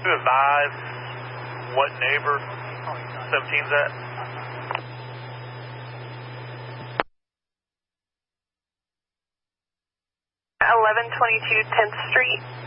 To advise what neighbor 17's at? 1122 10th Street.